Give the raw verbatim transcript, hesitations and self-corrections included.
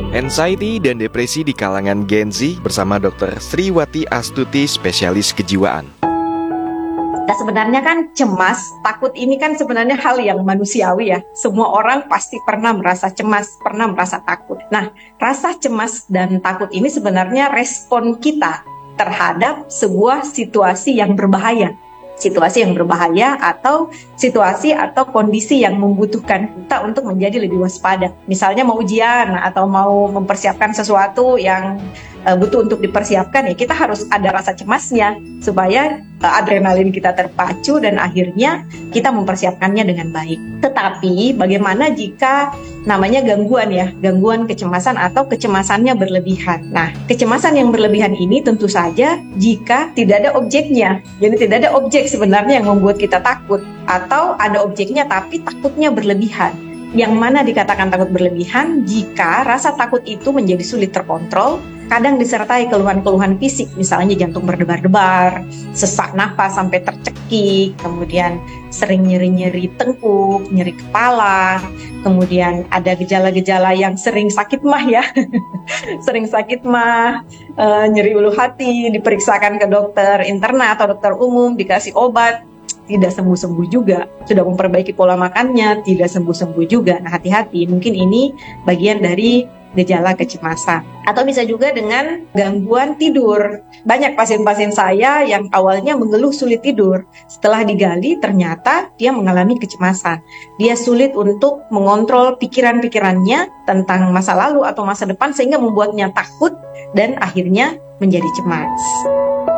Anxiety dan depresi di kalangan Gen Z bersama dokter Sriwati Astuti, spesialis kejiwaan. Nah, sebenarnya kan cemas, takut ini kan sebenarnya hal yang manusiawi ya. Semua orang pasti pernah merasa cemas, pernah merasa takut. Nah, rasa cemas dan takut ini sebenarnya respon kita terhadap sebuah situasi yang berbahaya. Situasi yang berbahaya atau situasi atau kondisi yang membutuhkan kita untuk menjadi lebih waspada. Misalnya mau ujian atau mau mempersiapkan sesuatu yang uh, butuh untuk dipersiapkan, ya kita harus ada rasa cemasnya supaya uh, adrenalin kita terpacu dan akhirnya kita mempersiapkannya dengan baik. Tetapi bagaimana jika namanya gangguan ya, gangguan kecemasan atau kecemasannya berlebihan. Nah, kecemasan yang berlebihan ini tentu saja jika tidak ada objeknya. Jadi tidak ada objek sebenarnya yang membuat kita takut, atau ada objeknya tapi takutnya berlebihan. Yang mana dikatakan takut berlebihan jika rasa takut itu menjadi sulit terkontrol, kadang disertai keluhan-keluhan fisik, misalnya jantung berdebar-debar, sesak napas sampai tercekik, kemudian sering nyeri-nyeri tengkuk, nyeri kepala, kemudian ada gejala-gejala yang sering sakit mah ya, sering sakit mah, e, nyeri ulu hati, diperiksakan ke dokter interna atau dokter umum, dikasih obat, tidak sembuh-sembuh juga. Sudah memperbaiki pola makannya, tidak sembuh-sembuh juga. Nah, hati-hati, mungkin ini bagian dari gejala kecemasan. Atau bisa juga dengan gangguan tidur. Banyak pasien-pasien saya yang awalnya mengeluh sulit tidur. Setelah digali, ternyata dia mengalami kecemasan. Dia sulit untuk mengontrol pikiran-pikirannya tentang masa lalu atau masa depan, sehingga membuatnya takut dan akhirnya menjadi cemas.